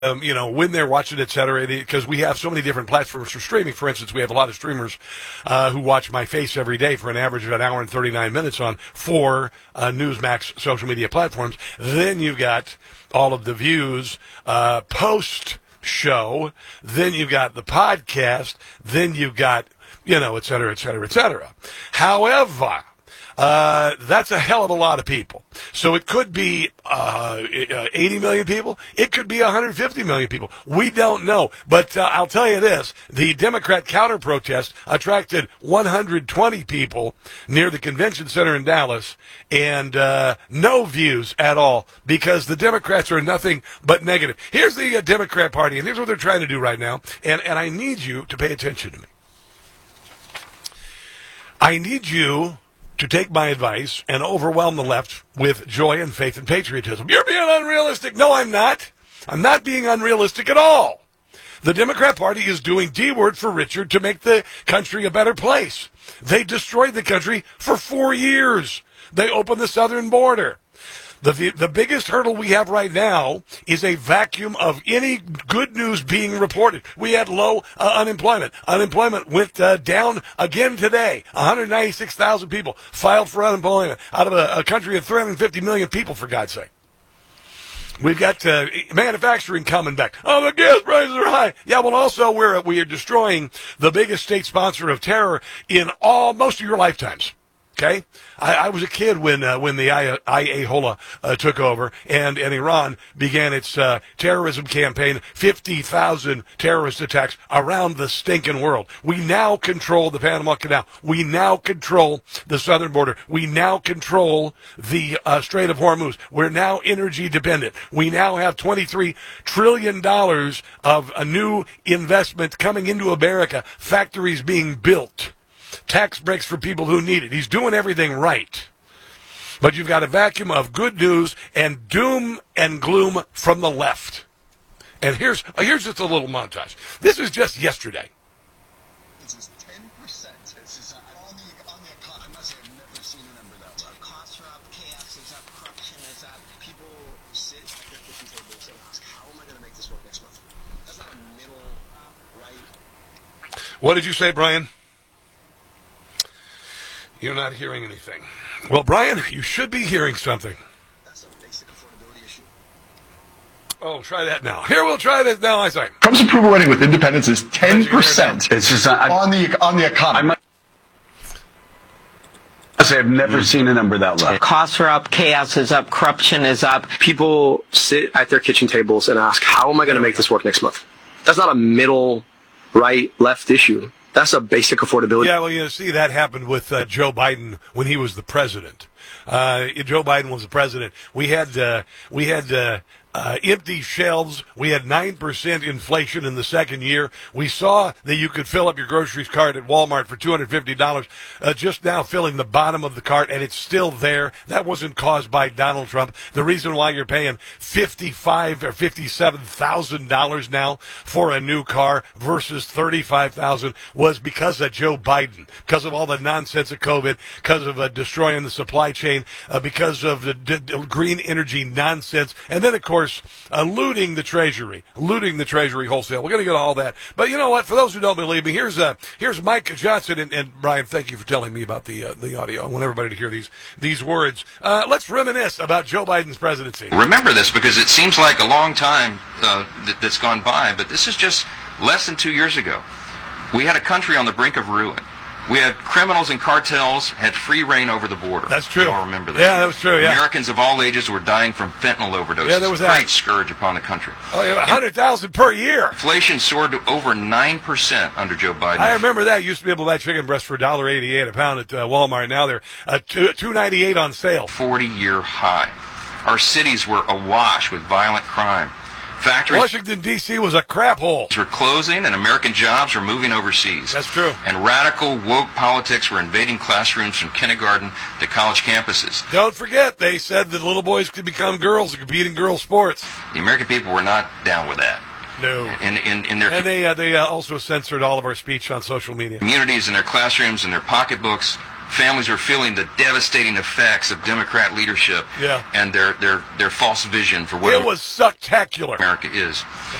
when they're watching, et cetera, because we have so many different platforms for streaming. For instance, we have a lot of streamers who watch my face every day for an average of an hour and 39 minutes on 4 Newsmax social media platforms. Then you've got all of the views post show. Then you've got the podcast. Then you've got, et cetera, et cetera, et cetera. However, that's a hell of a lot of people. So it could be 80 million people. It could be 150 million people. We don't know. But I'll tell you this. The Democrat counter-protest attracted 120 people near the convention center in Dallas and no views at all because the Democrats are nothing but negative. Here's the Democrat Party, and here's what they're trying to do right now. And I need you to pay attention to me. I need you to take my advice and overwhelm the left with joy and faith and patriotism. You're being unrealistic. No, I'm not. I'm not being unrealistic at all. The Democrat Party is doing D-word for Richard to make the country a better place. They destroyed the country for 4 years. They opened the southern border. The biggest hurdle we have right now is a vacuum of any good news being reported. We had low unemployment. Unemployment went down again today. 196,000 people filed for unemployment out of a country of 350 million people, for God's sake. We've got manufacturing coming back. Oh, the gas prices are high. Yeah, well, also we are destroying the biggest state sponsor of terror in most of your lifetimes. Okay, I was a kid when the Ayatollah took over and Iran began its terrorism campaign. 50,000 terrorist attacks around the stinking world. We now control the Panama Canal. We now control the southern border. We now control the Strait of Hormuz. We're now energy dependent. We now have $23 trillion of a new investment coming into America. Factories being built. Tax breaks for people who need it. He's doing everything right. But you've got a vacuum of good news and doom and gloom from the left. And here's just a little montage. This is just yesterday. This is 10%. This is on the economy. I must say I've never seen a number that low. Costs are up, chaos is up, corruption is up. People sit at their kitchen tables and ask, how am I going to make this work next month? That's not a middle right. What did you say, Brian? You're not hearing anything. Well, Brian, you should be hearing something. That's a basic affordability issue. Oh, try that now. Here, we'll try this now. I say. Trump's approval rating with independents is 10%. It's just on the economy. I've never seen a number that low. Costs are up, chaos is up, corruption is up. People sit at their kitchen tables and ask, how am I going to make this work next month? That's not a middle, right, left issue. That's a basic affordability. Yeah, well, you see, that happened with Joe Biden when he was the president. Joe Biden was the president. We had empty shelves. We had 9% inflation in the second year. We saw that you could fill up your groceries cart at Walmart for $250, just now filling the bottom of the cart, and it's still there. That wasn't caused by Donald Trump. The reason why you're paying $55,000 or $57,000 now for a new car versus $35,000 was because of Joe Biden, because of all the nonsense of COVID, because of destroying the supply chain, because of the green energy nonsense, and then, of course, looting the Treasury wholesale. We're going to get all that. But you know what? For those who don't believe me, here's Mike Johnson. And Brian, thank you for telling me about the audio. I want everybody to hear these words. Let's reminisce about Joe Biden's presidency. Remember this because it seems like a long time that's gone by, but this is just less than 2 years ago. We had a country on the brink of ruin. We had criminals and cartels had free reign over the border. That's true. You all remember that? Yeah, that was true, yeah. Americans of all ages were dying from fentanyl overdoses. Yeah, there was that. that. Great scourge upon the country. Oh, yeah, 100,000 per year. Inflation soared to over 9% under Joe Biden. I remember that. You used to be able to buy chicken breasts for $1.88 a pound at Walmart. Now they're $2.98 on sale. 40-year high. Our cities were awash with violent crime. Factories Washington, D.C. was a crap hole. Were closing and American jobs were moving overseas. That's true. And radical woke politics were invading classrooms from kindergarten to college campuses. Don't forget, they said that little boys could become girls and compete in girls' sports. The American people were not down with that. No. In their and they also censored all of our speech on social media. Communities, in their classrooms, in their pocketbooks, families are feeling the devastating effects of Democrat leadership Yeah. and their false vision for what It was spectacular. America is.